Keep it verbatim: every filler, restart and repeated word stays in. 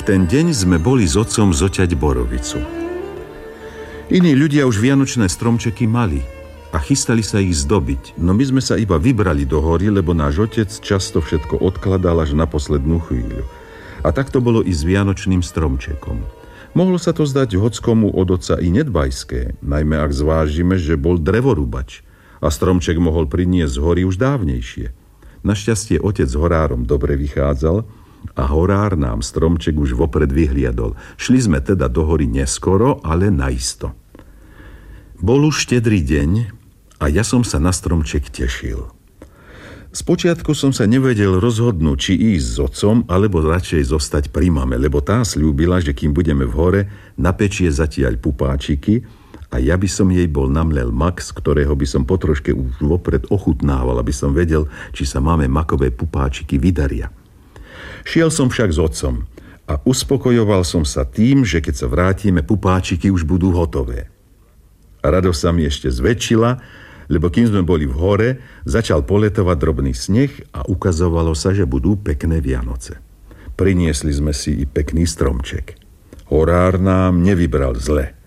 ten deň sme boli s otcom zoťať borovicu. Iní ľudia už vianočné stromčeky mali a chystali sa ich zdobiť, no my sme sa iba vybrali do hory, lebo náš otec často všetko odkladal až na poslednú chvíľu. A tak to bolo i s vianočným stromčekom. Mohlo sa to zdať hockomu od otca i nedbajské, najmä ak zvážime, že bol drevorúbač a stromček mohol priniesť z hory už dávnejšie. Našťastie otec s horárom dobre vychádzal a horár nám stromček už vopred vyhliadol. Šli sme teda do hory neskoro, ale naisto. Bol už štedrý deň a ja som sa na stromček tešil. Spočiatku som sa nevedel rozhodnúť, či ísť s otcom, alebo radšej zostať pri mame, lebo tá sľúbila, že kým budeme v hore, napečie zatiaľ pupáčiky a ja by som jej bol namlel mak, z ktorého by som potroške už vopred ochutnával, aby som vedel, či sa máme makové pupáčiky vydaria. Šiel som však s otcom a uspokojoval som sa tým, že keď sa vrátime, pupáčiky už budú hotové. A radosť sa mi ešte zväčšila, lebo kým sme boli v hore, začal poletovať drobný sneh a ukazovalo sa, že budú pekné Vianoce. Priniesli sme si i pekný stromček. Horár nám nevybral zle.